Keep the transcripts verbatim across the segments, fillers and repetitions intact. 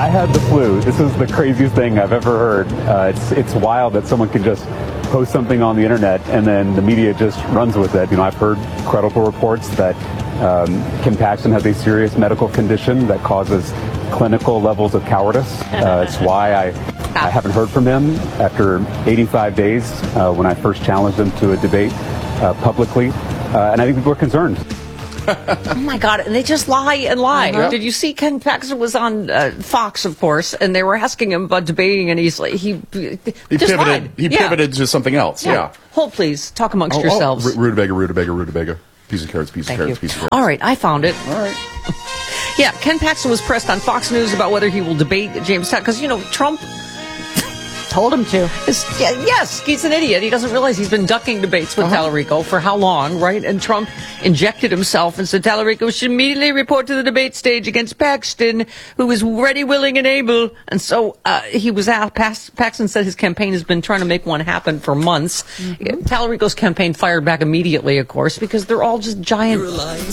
had the flu. This is the craziest thing I've ever heard. Uh, it's it's wild that someone can just post something on the internet and then the media just runs with it. You know, I've heard credible reports that um, Ken Paxton has a serious medical condition that causes clinical levels of cowardice. Uh, it's why I, I haven't heard from him after eighty-five days uh, when I first challenged him to a debate uh, publicly. Uh, and I think people are concerned. Oh, my God. And they just lie and lie. Uh-huh. Did you see Ken Paxton was on uh, Fox, of course, and they were asking him about debating, and he's like, he, he, He just pivoted. lied. He Yeah. pivoted to something else. Yeah. Yeah. Hold, please. Talk amongst Oh, yourselves. Oh, rutabaga, rutabaga, rutabaga. Piece of carrots, piece Thank of carrots, you. piece of carrots. All right, I found it. All right. Yeah, Ken Paxton was pressed on Fox News about whether he will debate James Tapp, because, you know, Trump told him to. is, yeah, yes, he's an idiot. He doesn't realize he's been ducking debates with Uh-huh. Tallarico for how long, right? And Trump injected himself and said Tallarico should immediately report to the debate stage against Paxton, who is ready, willing, and able. And so uh, he was asked, Pax, Paxton said his campaign has been trying to make one happen for months. Mm-hmm. Tallarico's campaign fired back immediately, of course, because they're all just giant...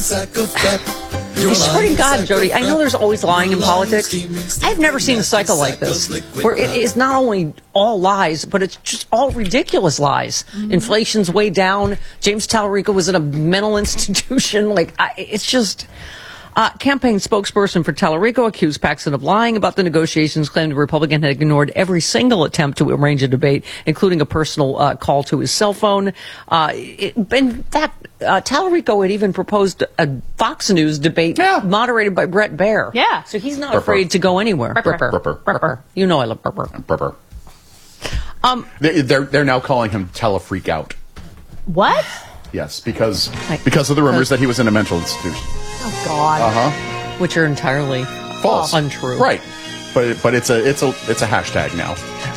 I swear to God, Jody, I know there's always lying in politics. I've never seen a cycle like this, where it is not only all lies, but it's just all ridiculous lies. Mm-hmm. Inflation's way down. James Tallarico was in a mental institution. Like, I, it's just... Uh, campaign spokesperson for Tallarico accused Paxton of lying about the negotiations, claimed the Republican had ignored every single attempt to arrange a debate, including a personal uh, call to his cell phone. Uh, it, in fact, uh, Tallarico had even proposed a Fox News debate Yeah. moderated by Brett Baer. Yeah. So he's not Burper. afraid to go anywhere. Burper. Burper. Burper. You know I love Burper. Burper. Um, They- They're, they're now calling him Telefreak Out. What? Yes, because Like, because of the rumors that he was in a mental institution. Oh, God. Uh-huh. which are entirely False. untrue. Right. But but it's a it's a it's a hashtag now.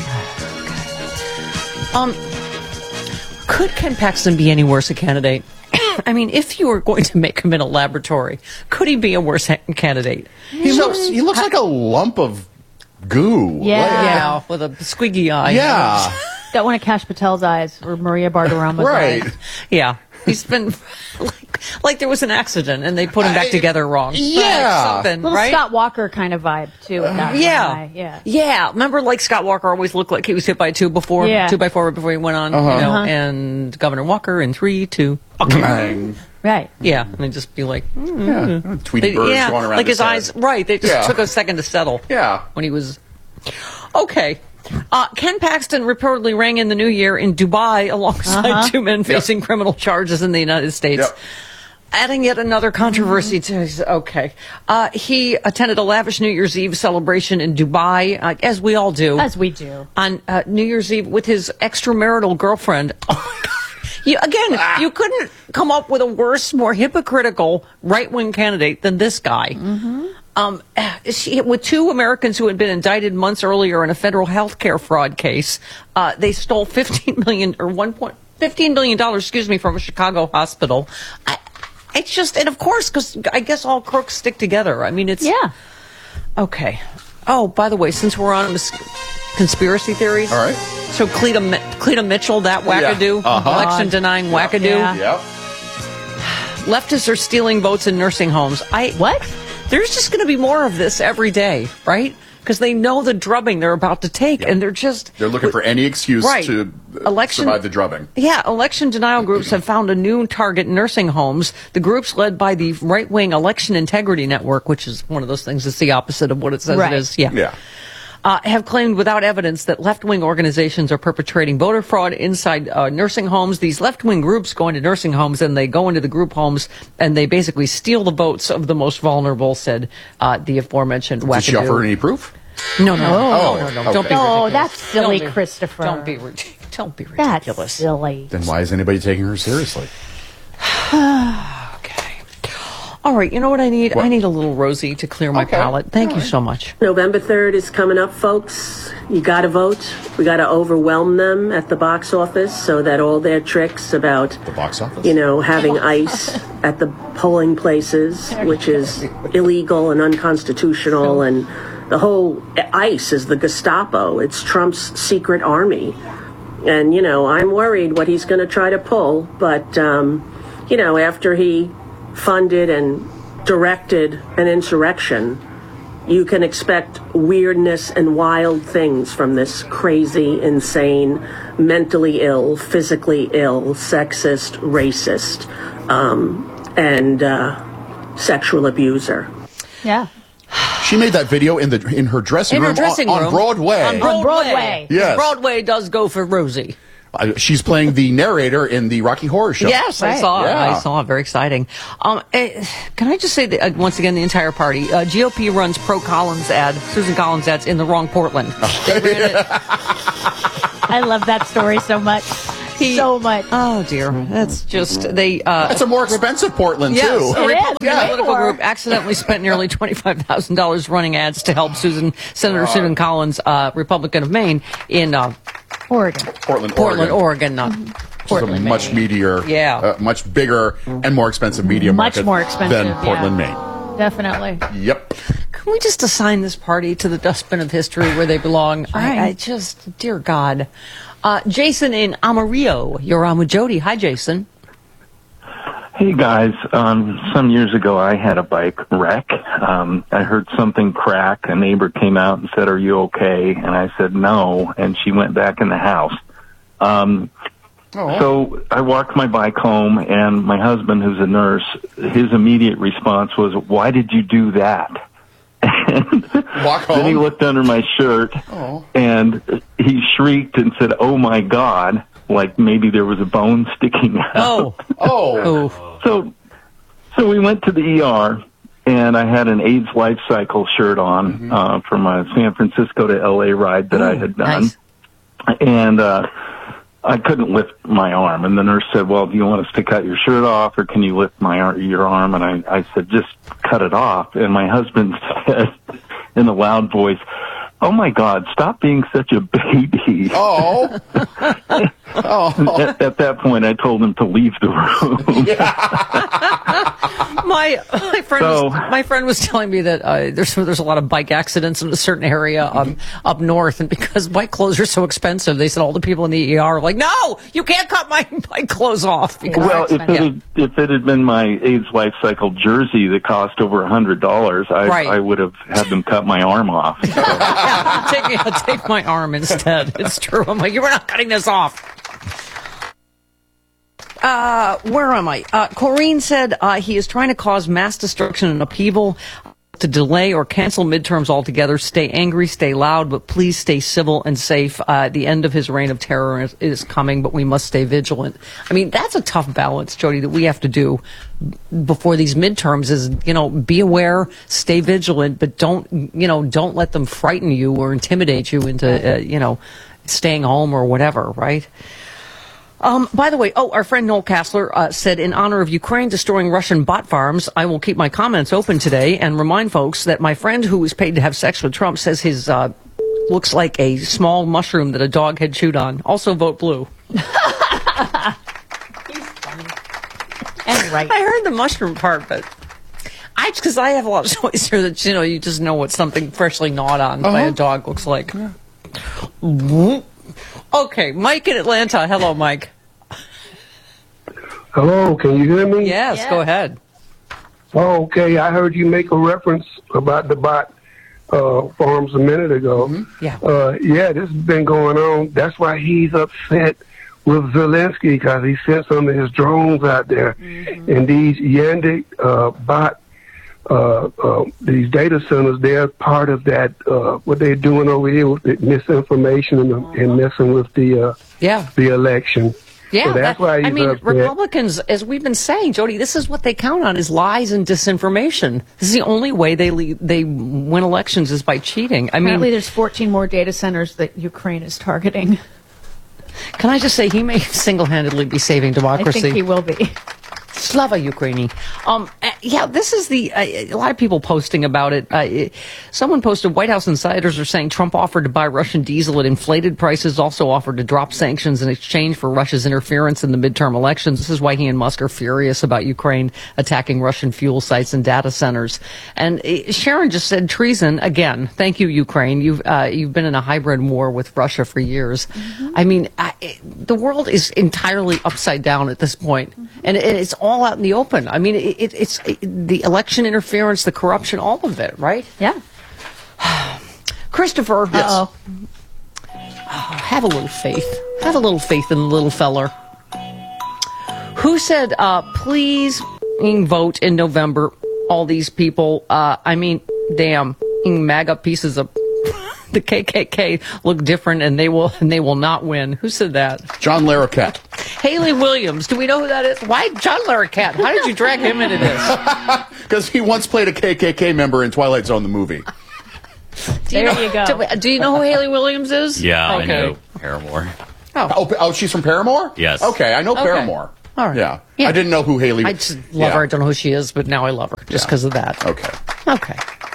Um, could Ken Paxton be any worse a candidate? I mean, if you were going to make him in a laboratory, could he be a worse ha- candidate? He looks he looks like a lump of goo. Yeah. Like- Yeah, with a squiggy eye. Yeah. Got one of Cash Patel's eyes, or Maria Bartiromo's Right. eyes. Yeah. He's been like, like there was an accident and they put him back I- together wrong. yeah. Like something, Little right? Scott Walker kind of vibe, too. With that Yeah. eye. Yeah. Yeah. Remember, like, Scott Walker always looked like he was hit by two before, Yeah. two by four before he went on, Uh-huh. you know, Uh-huh. and Governor Walker in three, two. Bang. Right. Yeah. And they'd just be like, mm. Yeah. Tweety They- birds yeah, going around like his, head. eyes, right. They just Yeah. took a second to settle. Yeah. When he was, okay. Uh, Ken Paxton reportedly rang in the new year in Dubai alongside Uh-huh. two men facing criminal charges in the United States. Yep. Adding yet another controversy to his, okay. Uh, he attended a lavish New Year's Eve celebration in Dubai, uh, as we all do. As we do. On uh, New Year's Eve with his extramarital girlfriend. Oh my God. You, again, Ah. you couldn't come up with a worse, more hypocritical right-wing candidate than this guy. Mm-hmm. Um, she, with two Americans who had been indicted months earlier in a federal health care fraud case, uh, they stole fifteen million or one point fifteen million dollars, excuse me, from a Chicago hospital. I, it's just, and of course, because I guess all crooks stick together. I mean, it's Yeah. okay. Oh, by the way, since we're on mis- conspiracy theories, All right. So Cleta, Mi- Cleta Mitchell, that wackadoo, Uh-huh. election denying wackadoo, Yeah. Yep. leftists are stealing votes in nursing homes. I What? There's just going to be more of this every day, right? Because they know the drubbing they're about to take, Yep. and they're just They're looking for any excuse Right. to uh, Election- survive the drubbing. Yeah, election denial groups have found a new target in nursing homes. The groups led by the right-wing Election Integrity Network, which is one of those things that's the opposite of what it says Right. it is. Yeah. Yeah. Uh, have claimed without evidence that left-wing organizations are perpetrating voter fraud inside uh, nursing homes. These left-wing groups go into nursing homes and they go into the group homes and they basically steal the votes of the most vulnerable, said uh, the aforementioned wackadoo. Did she offer any proof? No, no, Oh, no, no, no. okay. Don't be Oh, ridiculous. that's silly, Don't be- Christopher. Don't be, rid- don't be That's ridiculous. silly. Then why is anybody taking her seriously? Okay. All right, you know what I need? What? I need a little Rosie to clear my Okay. palate. Thank you so much. November third is coming up, folks. You got to vote. We got to overwhelm them at the box office so that all their tricks about, The box office? you know, having ICE at the polling places, which is illegal and unconstitutional, and the whole ICE is the Gestapo. It's Trump's secret army. And, you know, I'm worried what he's going to try to pull. But, um, you know, after he funded and directed an insurrection, you can expect weirdness and wild things from this crazy, insane, mentally ill, physically ill, sexist, racist, um, and uh, sexual abuser. Yeah. She made that video in the in her dressing In her room dressing on, room. on Broadway. On Broadway. Broadway. Yes. Broadway does go for Rosie. Uh, she's playing the narrator in the Rocky Horror Show. Yes, I Right. saw. Yeah. I saw. Very exciting. Um, eh, can I just say that uh, once again, the entire party, uh, G O P runs pro Collins ad, Susan Collins ads in the wrong Portland. They ran it. I love that story so much. He- so much. Oh dear, that's just they. Uh, That's a more expensive Portland, Yes, too. a It is. Republican Yeah. political More. group accidentally spent nearly twenty-five thousand dollars running ads to help Susan, Senator Susan Collins, uh, Republican of Maine, in uh, Oregon. Portland, Portland, Oregon. Oregon, not Which is a Portland, much Maine. meatier, Yeah. uh, much bigger and more expensive media Much market more expensive, than yeah. Portland, Maine. Definitely. Yep. Can we just assign this party to the dustbin of history where they belong? I, I just, dear God. Uh, Jason in Amarillo, you're on with Jody. Hi, Jason. Hey guys, um, some years ago I had a bike wreck. Um, I heard something crack. A neighbor came out and said, "Are you okay?" And I said, "No." And she went back in the house. Um, Oh. So I walked my bike home, and my husband, who's a nurse, his immediate response was, "Why did you do that?" And Walk then he home? looked under my shirt, Oh. and he shrieked and said, "Oh my God!" Like maybe there was a bone sticking out. Oh, Oh. oh, So, so we went to the E R, and I had an AIDS life cycle shirt on Mm-hmm. uh, from a San Francisco to L A ride that I had done, nice. and uh, I couldn't lift my arm. And the nurse said, "Well, do you want us to cut your shirt off, or can you lift my ar- your arm?" And I, I said, "Just cut it off." And my husband said, in a loud voice, "Oh my God, stop being such a baby." Oh. Oh. At, at that point, I told him to leave the room. My my friend So- was, my friend was telling me that uh, there's there's a lot of bike accidents in a certain area um, up north, and because bike clothes are so expensive, they said all the people in the E R are like, "No, you can't cut my bike clothes off." Because Well, if it, Yeah. had, if it had been my AIDS life cycle jersey that cost over a hundred dollars, I, Right. I would have had them cut my arm off. yeah, take me, I'll take my arm instead. It's true. I'm like, you're not cutting this off. Uh, where am I? Uh, Corrine said uh, he is trying to cause mass destruction and upheaval to delay or cancel midterms altogether. Stay angry, stay loud, but please stay civil and safe. Uh, the end of his reign of terror is, is coming, but we must stay vigilant. I mean, that's a tough balance, Jody, that we have to do before these midterms is, you know, be aware, stay vigilant, but don't, you know, don't let them frighten you or intimidate you into, uh, you know, staying home or whatever, right? Um, by the way, oh, our friend Noel Kassler uh, said, in honor of Ukraine destroying Russian bot farms, I will keep my comments open today and remind folks that my friend who was paid to have sex with Trump says his uh, looks like a small mushroom that a dog had chewed on. Also vote blue. And right. I heard the mushroom part, but I because I have a lot of toys here that, you know, you just know what something freshly gnawed on by a dog looks like. Okay, Mike in Atlanta. Hello, Mike. Hello, can you hear me? Yes, Yeah. go ahead. Oh, okay. I heard you make a reference about the bot uh, farms a minute ago. Yeah. Uh, yeah, this has been going on. That's why he's upset with Zelensky, because he sent some of his drones out there. And these Yandex uh, bot, uh, uh, these data centers, they're part of that, uh, what they're doing over here with the misinformation and, and messing with the, uh, Yeah. the election. Yeah, So that's that- why he's I mean, upset. Republicans, as we've been saying, Jody, this is what they count on: is lies and disinformation. This is the only way they le- they win elections is by cheating. I Apparently, mean, there's fourteen more data centers that Ukraine is targeting. can I just say he may single-handedly be saving I democracy? think he will be. Slava Ukraini. Um, uh, yeah, this is the, uh, a lot of people posting about it. Uh, it- Someone posted, White House insiders are saying Trump offered to buy Russian diesel at inflated prices, also offered to drop sanctions in exchange for Russia's interference in the midterm elections. This is why he and Musk are furious about Ukraine attacking Russian fuel sites and data centers. And uh, Sharon just said treason again. Thank you, Ukraine. You've, uh, you've been in a hybrid war with Russia for years. I mean, I, the world is entirely upside down at this point. And it, it's all out in the open. I mean, it, it, it's it, the election interference, the corruption, all of it, right? Yeah. Christopher. Uh oh. Have a little faith. Have a little faith in the little feller. Who said, uh, please vote in November? All these people, uh, I mean, damn, MAGA pieces of the K K K look different, and they will and they will not win. Who said that? John Larroquette. Haley Williams. Do we know who that is? Why John Larroquette? How did you drag him into this? Because he once played a K K K member in Twilight Zone, the movie. There you go. Do, do you know who Haley Williams is? Yeah, okay. I know Paramore. Oh. Oh, oh, she's from Paramore? Yes. Okay, I know Okay. Paramore. All right. Yeah. Yeah. I didn't know who Haley... I just love yeah. her. I don't know who she is, but now I love her just Yeah. because of that. Okay. Okay.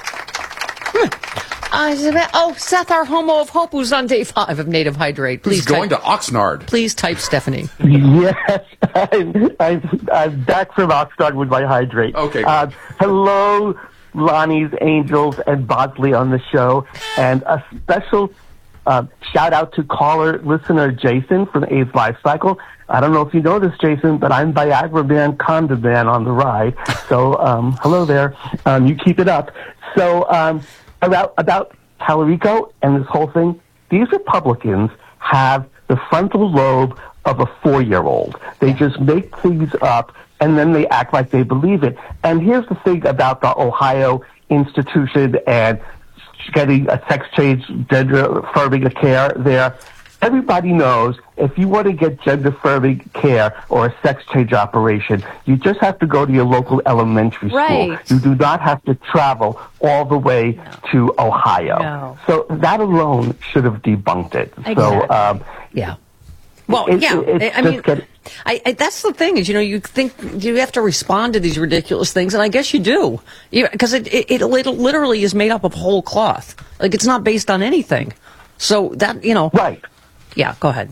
Hmm. Uh, oh, Seth, our homo of hope, who's on day five of Native Hydrate. Please He's going type, to Oxnard. Please type Stephanie. Yes, I'm, I'm, I'm back from Oxnard with my hydrate. Okay. Uh, hello, Lonnie's Angels and Bosley on the show, and a special uh, shout out to caller listener Jason from A's Life Cycle. I don't know if you know this, Jason, but I'm Viagra Man, Condom Man on the ride. So, um, hello there. Um, you keep it up. So, um, about about Tallarico and this whole thing, these Republicans have the frontal lobe of a four-year-old. They just make things up, and then they act like they believe it. And here's the thing about the Ohio institution and getting a sex change, gender affirming care there. Everybody knows if you want to get gender affirming care or a sex change operation, you just have to go to your local elementary Right. school. You do not have to travel all the way No. to Ohio. No. So that alone should have debunked it. Exactly. So, um, Yeah. Well, It- yeah. it- it's I mean, just get- I, I, that's the thing is, you know, you think you have to respond to these ridiculous things, and I guess you do, because it, it, it literally is made up of whole cloth. Like, it's not based on anything. So that, you know. right. Yeah, go ahead.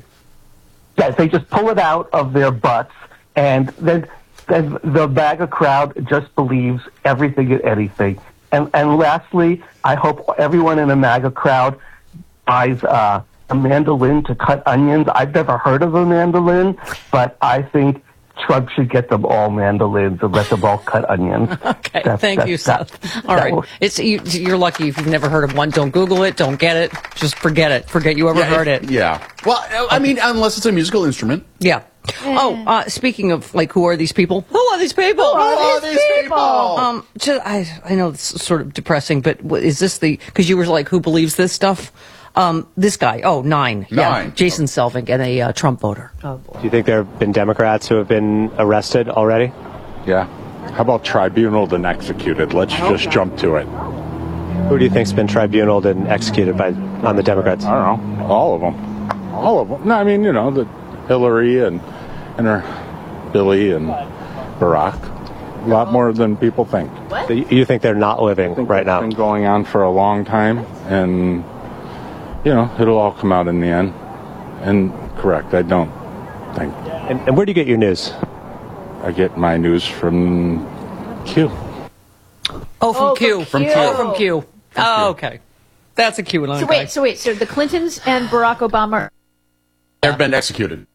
Yes, they just pull it out of their butts, and then, then the MAGA crowd just believes everything and anything. And, and lastly, I hope everyone in the MAGA crowd buys uh, a mandolin to cut onions. I've never heard of a mandolin, but I think Trump should get them all mandolins and let them all cut onions. Okay, That's- thank that's- you, that- Seth. All that right, will- it's you, you're lucky if you've never heard of one. Don't Google it. Don't get it. Just forget it. Forget you ever Yeah, heard if- it. Yeah. Well, I mean, unless it's a musical instrument. Yeah. Oh, uh, speaking of like, who are these people? Who are these people? Who are these people? Um, just, I I know it's sort of depressing, but what, is this the? Because you were like, who believes this stuff? Um, this guy. Oh, nine. Yeah, Nine. Jason Selvig and a uh, Trump voter. Do you think there have been Democrats who have been arrested already? Yeah. How about tribunaled and executed? Let's just jump to it. Who do you think's been tribunaled and executed by on the Democrats? I don't know. All of them. All of them. No, I mean, you know, the Hillary and and her Billy and Barack. A lot more than people think. So you- You think they're not living I think right it's now? been going on for a long time, and you know, it'll all come out in the end. And correct, I don't think. And, and where do you get your news? I get my news from Q. Oh, from Oh, Q. from Q. Oh, from Q. Oh, okay. That's a QAnon So guy. wait, so wait, so the Clintons and Barack Obama, They've been executed.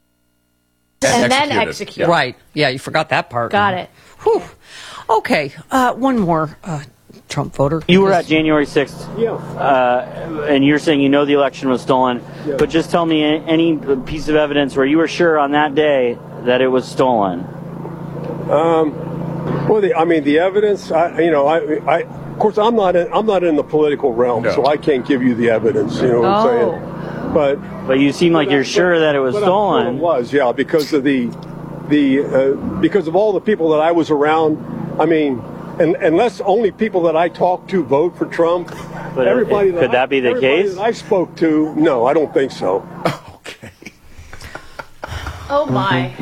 and then executed. Right. Yeah, you forgot that part. Got it. Whew. Okay. Uh, one more uh, Trump voter. You were at January sixth, uh, and you're saying you know the election was stolen, but just tell me a- any piece of evidence where you were sure on that day that it was stolen. Um, well, the, I mean, the evidence. I, you know, I, I, of course, I'm not. In, I'm not in the political realm, No. so I can't give you the evidence. You know what I'm Oh. saying? But But you seem like you're sure that it was but I'm sure stolen. It was, yeah, because of the, the, uh, because of all the people that I was around. I mean, and, unless only people that I talked to vote for Trump. But everybody could I, that be the everybody case? that I spoke to, no, I don't think so. Okay. Oh my.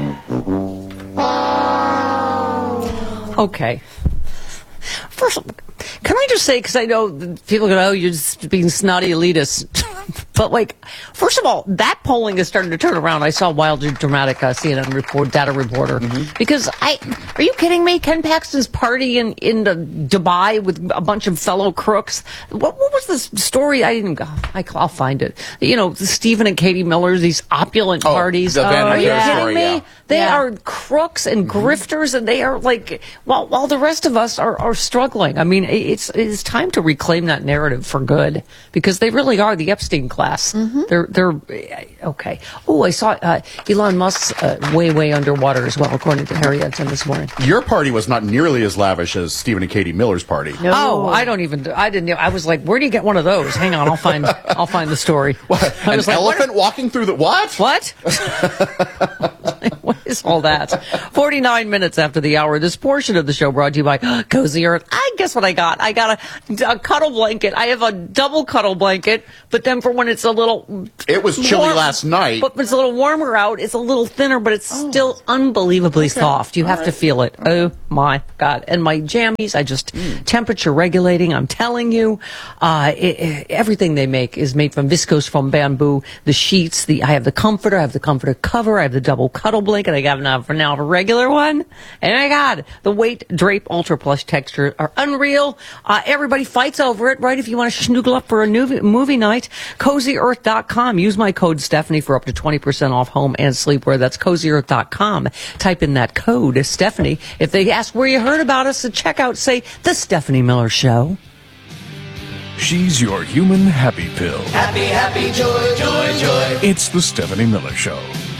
Okay. First, can I just say, because I know that people go, oh, you're just being snotty elitist. But, like, first of all, that polling is starting to turn around. I saw Wilder Dramatic uh, C N N report, data reporter. Mm-hmm. Because I, are you kidding me? Ken Paxton's party in, in the Dubai with a bunch of fellow crooks. What, what was this story? I didn't, I, I'll find it. You know, Stephen and Katie Miller's, these opulent Oh, parties. the Van are you Acker kidding story, me? yeah. They Yeah. are crooks and grifters, and they are like, while while the rest of us are, are struggling. I mean, it's it's time to reclaim that narrative for good, because they really are the Epstein class. Mm-hmm. They're they're okay. Oh, I saw uh, Elon Musk's uh, way way underwater as well, according to Harry Epstein this morning. Your party was not nearly as lavish as Stephen and Katie Miller's party. No. Oh, I don't even. I didn't. I was like, where do you get one of those? Hang on, I'll find. I'll find the story. What? I An was like, elephant what? walking through the what? What? What is all that? forty-nine minutes after the hour, this portion of the show brought to you by Cozy Earth. I guess what I got? I got a, a cuddle blanket. I have a double cuddle blanket, but then for when it's a little... It was chilly warm, last night. But when it's a little warmer out, it's a little thinner, but it's oh. still unbelievably okay. soft. You all have right. to feel it. Oh, my God. And my jammies, I just... Mm. Temperature regulating, I'm telling you. Uh, it, it, everything they make is made from viscose from bamboo. The sheets, the I have the comforter, I have the comforter cover, I have the double cuddle blanket, I got enough for now a regular one. And my God, the weight drape ultra plush texture are unreal. Uh, everybody fights over it, right? If you want to snuggle up for a movie, movie night, cozy earth dot com. Use my code Stephanie for up to twenty percent off home and sleepwear. That's cozy earth dot com. Type in that code Stephanie. If they ask where you heard about us at checkout, say The Stephanie Miller Show. She's your human happy pill. Happy, happy, joy, joy, joy. It's The Stephanie Miller Show.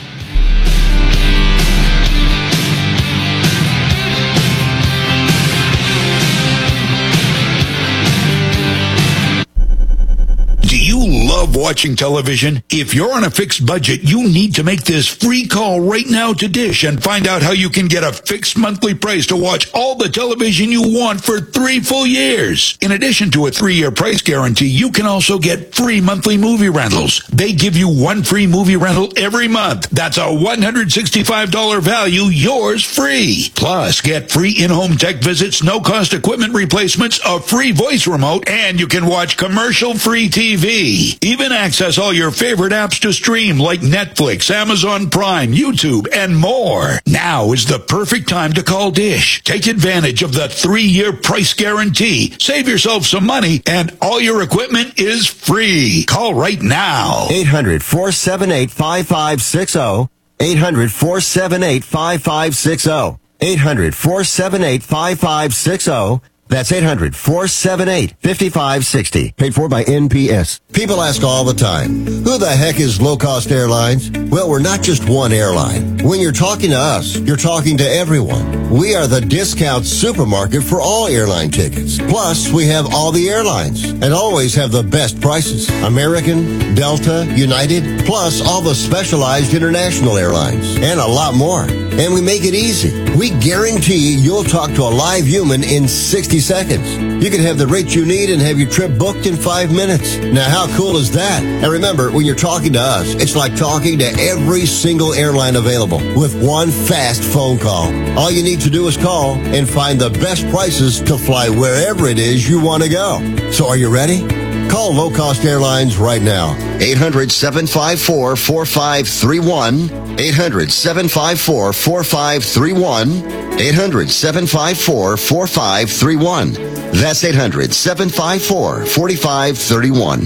Do you love watching television? If you're on a fixed budget, you need to make this free call right now to Dish and find out how you can get a fixed monthly price to watch all the television you want for three full years. In addition to a three-year price guarantee, you can also get free monthly movie rentals. They give you one free movie rental every month. That's a one hundred sixty-five dollars value, yours free. Plus, get free in-home tech visits, no-cost equipment replacements, a free voice remote, and you can watch commercial-free T V. Even access all your favorite apps to stream like Netflix, Amazon Prime, YouTube, and more. Now is the perfect time to call Dish. Take advantage of the three-year price guarantee. Save yourself some money, and all your equipment is free. Call right now. eight hundred, four seven eight, five five six zero. eight hundred, four seven eight, five five six zero. eight hundred, four seven eight, five five six zero. That's eight hundred, four seven eight, five five six zero. Paid for by N P S. People ask all the time, who the heck is Low Cost Airlines? Well, we're not just one airline. When you're talking to us, you're talking to everyone. We are the discount supermarket for all airline tickets. Plus, we have all the airlines and always have the best prices. American, Delta, United, plus all the specialized international airlines and a lot more. And we make it easy. We guarantee you'll talk to a live human in sixty seconds. You can have the rate you need and have your trip booked in five minutes. Now, how cool is that? And remember, when you're talking to us, it's like talking to every single airline available with one fast phone call. All you need to do is call and find the best prices to fly wherever it is you want to go. So are you ready? Call Low Cost Airlines right now. eight hundred, seven five four, four five three one. eight hundred, seven five four, four five three one. eight hundred, seven five four, four five three one. That's eight hundred, seven five four, four five three one.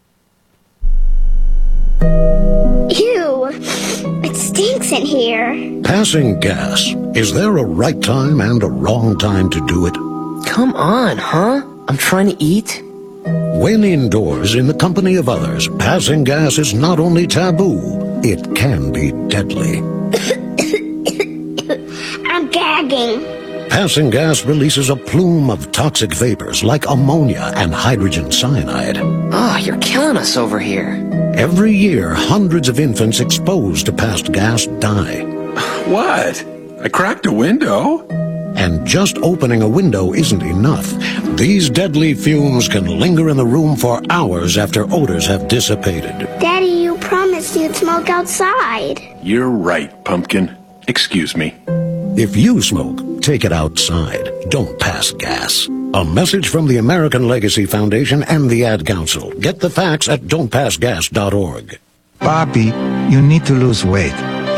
Ew, it stinks in here. Passing gas. Is there a right time and a wrong time to do it? Come on, huh? I'm trying to eat. When indoors in the company of others, passing gas is not only taboo, it can be deadly. I'm gagging. Passing gas releases a plume of toxic vapors like ammonia and hydrogen cyanide. Oh, you're killing us over here. Every year, hundreds of infants exposed to passed gas die. What? I cracked a window? And just opening a window isn't enough. These deadly fumes can linger in the room for hours after odors have dissipated. Daddy, you promised you'd smoke outside. You're right, Pumpkin. Excuse me. If you smoke, take it outside. Don't pass gas. A message from the American Legacy Foundation and the Ad Council. Get the facts at don't pass gas dot org. Papi, you need to lose weight.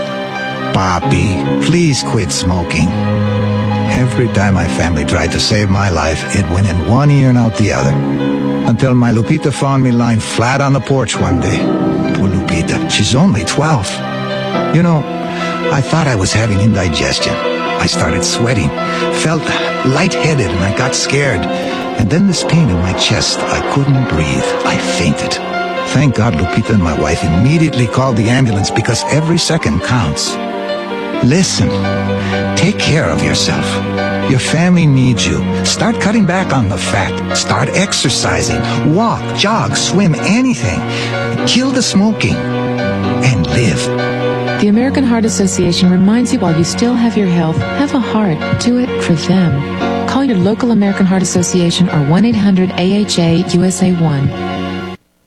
Papi, please quit smoking. Every time my family tried to save my life, it went in one ear and out the other. Until my Lupita found me lying flat on the porch one day. Poor Lupita, she's only twelve. You know, I thought I was having indigestion. I started sweating, felt lightheaded, and I got scared. And then this pain in my chest, I couldn't breathe. I fainted. Thank God Lupita and my wife immediately called the ambulance because every second counts. Listen, take care of yourself. Your family needs you. Start cutting back on the fat. Start exercising. Walk, jog, swim, anything. Kill the smoking and live. The American Heart Association reminds you while you still have your health, have a heart. Do it for them. Call your local American Heart Association or one eight hundred A H A U S A one.